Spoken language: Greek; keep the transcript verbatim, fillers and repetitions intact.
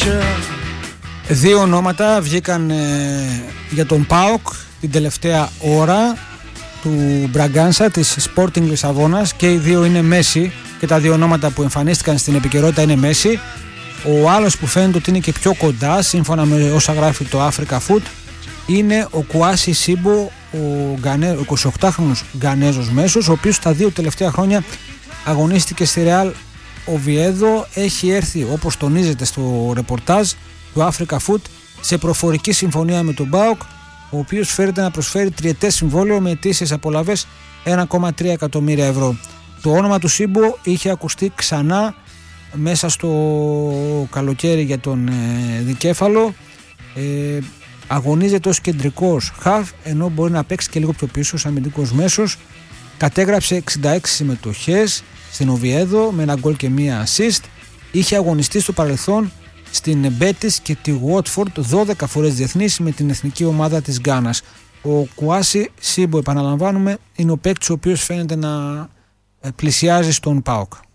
Δύο ονόματα βγήκαν ε, για τον ΠΑΟΚ την τελευταία ώρα, του Μπραγκάνσα, της Sporting Λισαβόνας, και οι δύο είναι Μέση, και τα δύο ονόματα που εμφανίστηκαν στην επικαιρότητα είναι Μέση. Ο άλλος που φαίνεται ότι είναι και πιο κοντά, σύμφωνα με όσα γράφει το Africa Foot, είναι ο Κουάσι Σίμπο, ο, Γκανε, ο εικοσιοκτάχρονος Γκανέζος μέσος, ο οποίος τα δύο τελευταία χρόνια αγωνίστηκε στη Real Oviedo. Έχει έρθει, όπως τονίζεται στο ρεπορτάζ του Africa Foot, σε προφορική συμφωνία με τον ΠΑΟΚ, ο οποίος φέρεται να προσφέρει τριετές συμβόλαιο με ετήσιες απολαβές ένα κόμμα τρία εκατομμύρια ευρώ. Το όνομα του Σίμπο είχε ακουστεί ξανά μέσα στο καλοκαίρι για τον ε, δικέφαλο. Ε, αγωνίζεται ως κεντρικός χαφ, ενώ μπορεί να παίξει και λίγο πιο πίσω ως αμυντικός μέσος. Κατέγραψε εξήντα έξι συμμετοχές στην Οβιέδο με ένα γκολ και μία assist. Είχε αγωνιστεί στο παρελθόν στην Μπέτις και τη Watford δώδεκα φορές διεθνής με την εθνική ομάδα της Γκάνας. Ο Κουάσι Σίμπο, επαναλαμβάνουμε, είναι ο παίκτης ο οποίος φαίνεται να πλησιάζει στον ΠΑΟΚ.